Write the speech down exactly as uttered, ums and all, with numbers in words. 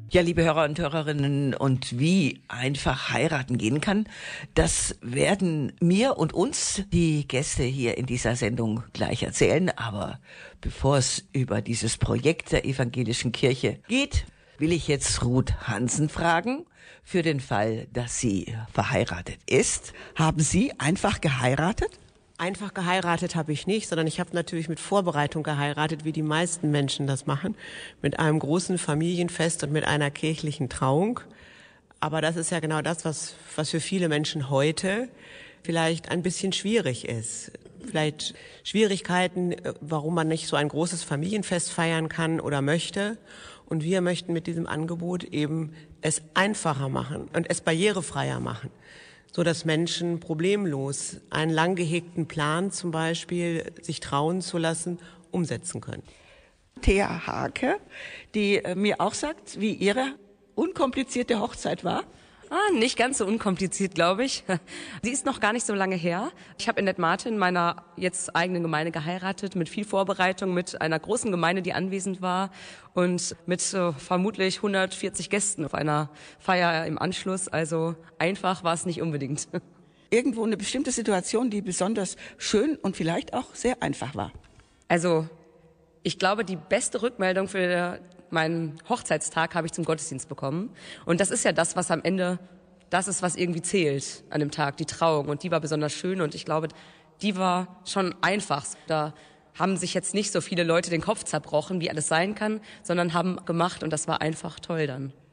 Ja, liebe Hörer und Hörerinnen, und wie einfach heiraten gehen kann, das werden mir und uns die Gäste hier in dieser Sendung gleich erzählen. Aber bevor es über dieses Projekt der evangelischen Kirche geht, will ich jetzt Ruth Hansen fragen, für den Fall, dass sie verheiratet ist. Haben Sie einfach geheiratet? Einfach geheiratet habe ich nicht, sondern ich habe natürlich mit Vorbereitung geheiratet, wie die meisten Menschen das machen, mit einem großen Familienfest und mit einer kirchlichen Trauung. Aber das ist ja genau das, was, was für viele Menschen heute vielleicht ein bisschen schwierig ist. Vielleicht Schwierigkeiten, warum man nicht so ein großes Familienfest feiern kann oder möchte. Und wir möchten mit diesem Angebot eben es einfacher machen und es barrierefreier machen, so dass Menschen problemlos einen lang gehegten Plan zum Beispiel sich trauen zu lassen, umsetzen können. Thea Hake, die äh, mir auch sagt, wie ihre unkomplizierte Hochzeit war. Ah, nicht ganz so unkompliziert, glaube ich. Sie ist noch gar nicht so lange her. Ich habe in Detmarten in meiner jetzt eigenen Gemeinde geheiratet, mit viel Vorbereitung, mit einer großen Gemeinde, die anwesend war und mit äh, vermutlich hundertvierzig Gästen auf einer Feier im Anschluss. Also einfach war es nicht unbedingt. Irgendwo eine bestimmte Situation, die besonders schön und vielleicht auch sehr einfach war. Also ich glaube, die beste Rückmeldung für meinen Hochzeitstag habe ich zum Gottesdienst bekommen. Und das ist ja das, was am Ende, das ist, was irgendwie zählt an dem Tag, die Trauung. Und die war besonders schön und ich glaube, die war schon einfach. Da haben sich jetzt nicht so viele Leute den Kopf zerbrochen, wie alles sein kann, sondern haben gemacht und das war einfach toll dann.